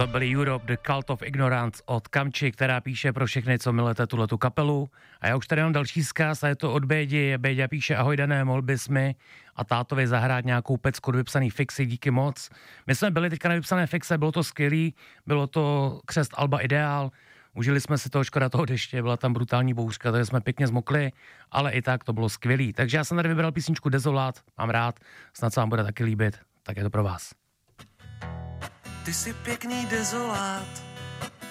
To byly Europe, The Cult of Ignorance od Kamči, která píše pro všechny, co milujete tuhletu kapelu. A já už tady mám další vzkaz a je to od Bédi. Béďa píše: ahoj Dané, mohl bys mi a tátovi zahrát nějakou pecku do vypsaný fixy, díky moc. My jsme byli teďka na vypsané fixe, bylo to skvělý, bylo to křest alba Ideál. Užili jsme si toho, škoda toho deště, byla tam brutální bouřka, takže jsme pěkně zmokli, ale i tak to bylo skvělý. Takže já jsem tady vybral písničku Dezolát, mám rád, snad se vám bude taky líbit, tak je to pro vás. Ty jsi pěkný dezolát,